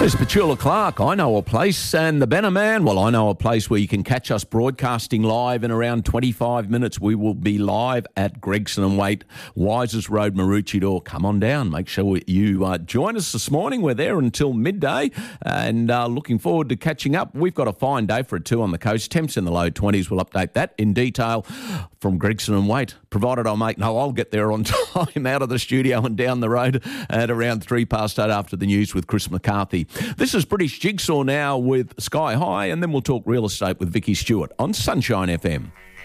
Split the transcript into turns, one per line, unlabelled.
Says Petula Clark, I know a place, and the Banner Man, well, I know a place where you can catch us broadcasting live in around 25 minutes. We will be live at Gregson and Waite, Wises Road, Maroochydore. Come on down. Make sure you join us this morning. We're there until midday, and looking forward to catching up. We've got a fine day for a tour on the coast. Temps in the low 20s. We'll update that in detail from Gregson and Waite, provided I'll get there on time out of the studio and down the road at around 8:03 after the news with Chris McCarthy. This is British Jigsaw now with Sky High, and then we'll talk real estate with Vicky Stewart on Sunshine FM.